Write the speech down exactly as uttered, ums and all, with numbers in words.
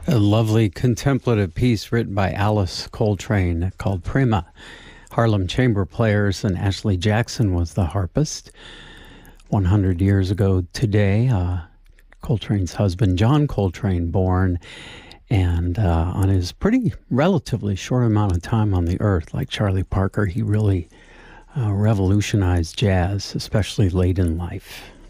A lovely contemplative piece written by Alice Coltrane called Prima. Harlem Chamber Players, and Ashley Jackson was the harpist. one hundred years ago today, uh, Coltrane's husband, John Coltrane, born, and uh, on his pretty relatively short amount of time on the earth, like Charlie Parker, he really uh, revolutionized jazz, especially late in life.